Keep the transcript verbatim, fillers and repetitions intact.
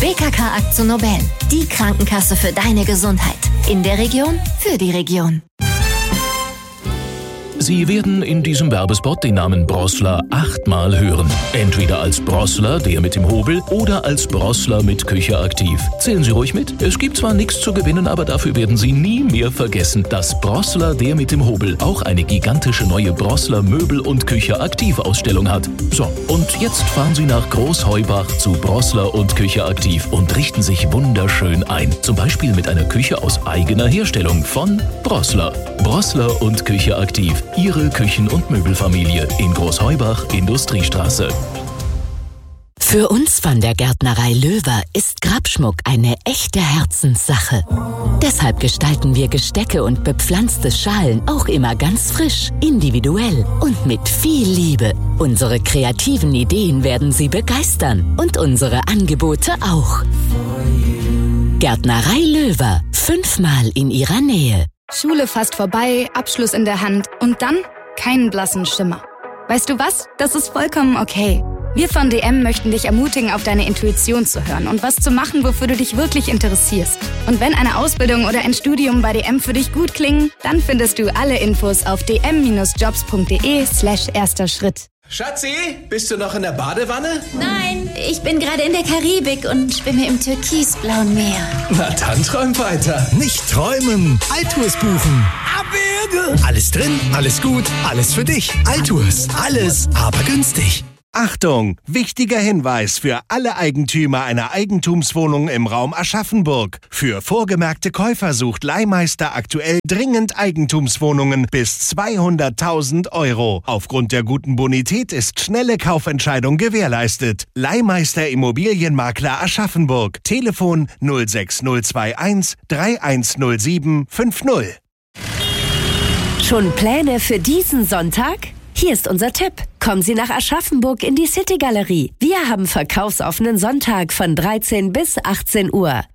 W K K Akzo-Nobel, die Krankenkasse für deine Gesundheit. In der Region, für die Region. Sie werden in diesem Werbespot den Namen Brossler achtmal hören. Entweder als Brossler, der mit dem Hobel, oder als Brossler mit Küche aktiv. Zählen Sie ruhig mit. Es gibt zwar nichts zu gewinnen, aber dafür werden Sie nie mehr vergessen, dass Brossler, der mit dem Hobel, auch eine gigantische neue Brossler Möbel- und Küche aktiv Ausstellung hat. So, und jetzt fahren Sie nach Großheubach zu Brossler und Küche aktiv und richten sich wunderschön ein. Zum Beispiel mit einer Küche aus eigener Herstellung von Brossler. Brossler und Küche aktiv. Ihre Küchen- und Möbelfamilie in Großheubach, Industriestraße. Für uns von der Gärtnerei Löwer ist Grabschmuck eine echte Herzenssache. Deshalb gestalten wir Gestecke und bepflanzte Schalen auch immer ganz frisch, individuell und mit viel Liebe. Unsere kreativen Ideen werden Sie begeistern und unsere Angebote auch. Gärtnerei Löwer, fünfmal in Ihrer Nähe. Schule fast vorbei, Abschluss in der Hand und dann keinen blassen Schimmer. Weißt du was? Das ist vollkommen okay. Wir von D M möchten dich ermutigen, auf deine Intuition zu hören und was zu machen, wofür du dich wirklich interessierst. Und wenn eine Ausbildung oder ein Studium bei D M für dich gut klingen, dann findest du alle Infos auf dm-jobs.de slash erster Schritt. Schatzi, bist du noch in der Badewanne? Nein, ich bin gerade in der Karibik und schwimme im türkisblauen Meer. Na dann träum weiter. Nicht träumen, Altours buchen. Abwürge. Alles drin, alles gut, alles für dich. Altours, alles, aber günstig. Achtung! Wichtiger Hinweis für alle Eigentümer einer Eigentumswohnung im Raum Aschaffenburg. Für vorgemerkte Käufer sucht Leihmeister aktuell dringend Eigentumswohnungen bis zweihunderttausend Euro. Aufgrund der guten Bonität ist schnelle Kaufentscheidung gewährleistet. Leihmeister Immobilienmakler Aschaffenburg. Telefon null sechs null zwei eins drei eins null sieben fünf null. Schon Pläne für diesen Sonntag? Hier ist unser Tipp. Kommen Sie nach Aschaffenburg in die City Galerie. Wir haben verkaufsoffenen Sonntag von dreizehn bis achtzehn Uhr.